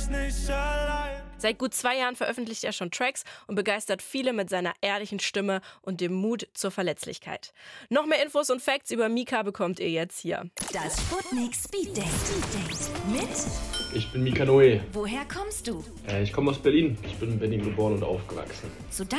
nicht allein. Seit gut 2 Jahren veröffentlicht er schon Tracks und begeistert viele mit seiner ehrlichen Stimme und dem Mut zur Verletzlichkeit. Noch mehr Infos und Facts über Mika bekommt ihr jetzt hier. Das Sputnik Speed Date. Mit? Ich bin Mika Noe. Woher kommst du? Ich komme aus Berlin. Ich bin in Berlin geboren und aufgewachsen. Zu